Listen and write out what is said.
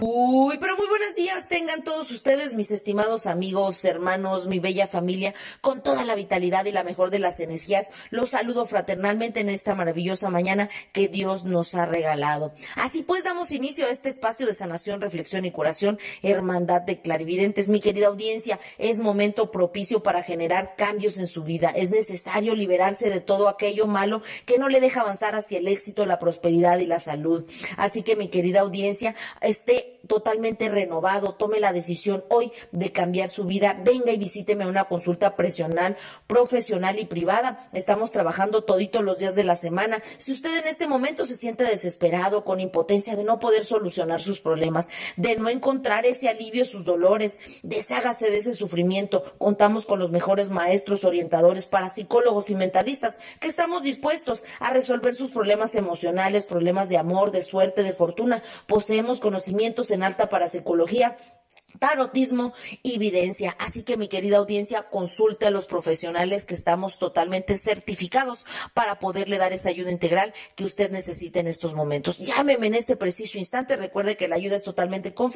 Uy, pero muy buenos días tengan todos ustedes, mis estimados amigos, hermanos, mi bella familia, con toda la vitalidad y la mejor de las energías. Los saludo fraternalmente en esta maravillosa mañana que Dios nos ha regalado. Así pues, damos inicio a este espacio de sanación, reflexión y curación, Hermandad de Clarividentes. Mi querida audiencia, es momento propicio para generar cambios en su vida. Es necesario liberarse de todo aquello malo que no le deja avanzar hacia el éxito, la prosperidad y la salud. Así que, mi querida audiencia, esté totalmente renovado, tome la decisión hoy de cambiar su vida, venga y visíteme a una consulta profesional y privada. Estamos trabajando toditos los días de la semana. Si usted en este momento se siente desesperado, con impotencia de no poder solucionar sus problemas, de no encontrar ese alivio a sus dolores, deshágase de ese sufrimiento. Contamos con los mejores maestros, orientadores, parapsicólogos y mentalistas que estamos dispuestos a resolver sus problemas emocionales, problemas de amor, de suerte, de fortuna. Poseemos conocimientos en alta parapsicología, tarotismo y videncia. Así que, mi querida audiencia, consulte a los profesionales que estamos totalmente certificados para poderle dar esa ayuda integral que usted necesita en estos momentos. Llámeme en este preciso instante. Recuerde que la ayuda es totalmente confidencial